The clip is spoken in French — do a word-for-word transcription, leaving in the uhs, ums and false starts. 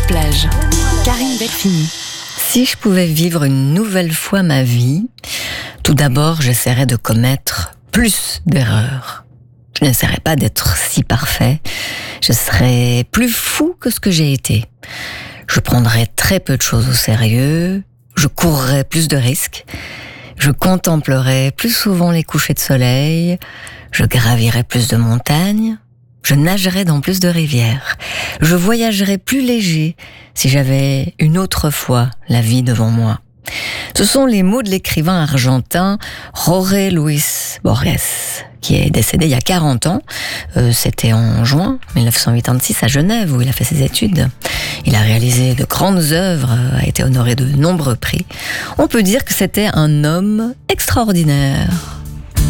plage. Karine Delphini. Si je pouvais vivre une nouvelle fois ma vie, tout d'abord, j'essaierais de commettre plus d'erreurs. Je n'essaierais pas d'être si parfait. Je serais plus fou que ce que j'ai été. Je prendrais très peu de choses au sérieux. Je courrais plus de risques. Je contemplerais plus souvent les couchers de soleil. Je gravirais plus de montagnes. Je nagerais dans plus de rivières. Je voyagerais plus léger si j'avais une autre fois la vie devant moi. Ce sont les mots de l'écrivain argentin Jorge Luis Borges, qui est décédé il y a quarante ans. Euh, c'était en juin dix-neuf cent quatre-vingt-six à Genève, où il a fait ses études. Il a réalisé de grandes œuvres, a été honoré de nombreux prix. On peut dire que c'était un homme extraordinaire.